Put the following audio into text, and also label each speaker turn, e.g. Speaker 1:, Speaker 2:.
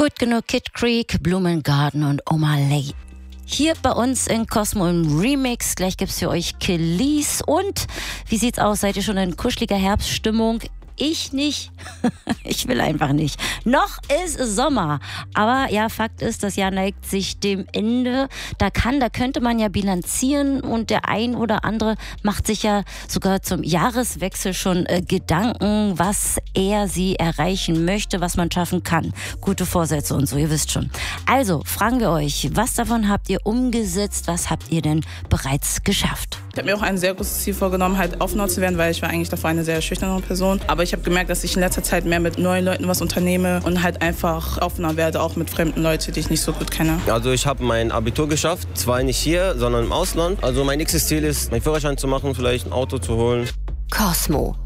Speaker 1: Gut genug, Kid Creek, Blumengarten und Omar Lay. Hier bei uns in Cosmo im Remix. Gleich gibt's für euch Kelis. Und wie sieht's aus? Seid ihr schon in kuscheliger Herbststimmung? Ich nicht. Ich will einfach nicht. Noch ist Sommer. Aber ja, Fakt ist, das Jahr neigt sich dem Ende. Da könnte man ja bilanzieren und der ein oder andere macht sich ja sogar zum Jahreswechsel schon Gedanken, was sie erreichen möchte, was man schaffen kann. Gute Vorsätze und so, ihr wisst schon. Also fragen wir euch, was davon habt ihr umgesetzt? Was habt ihr denn bereits geschafft?
Speaker 2: Ich habe mir auch ein sehr großes Ziel vorgenommen, halt offener zu werden, weil ich war eigentlich davor eine sehr schüchterne Person. Aber ich habe gemerkt, dass ich in letzter Zeit mehr mit neuen Leuten was unternehme und halt einfach offener werde, auch mit fremden Leuten, die ich nicht so gut kenne.
Speaker 3: Also ich habe mein Abitur geschafft, zwar nicht hier, sondern im Ausland. Also mein nächstes Ziel ist, meinen Führerschein zu machen, vielleicht ein Auto zu holen.
Speaker 1: Cosmo.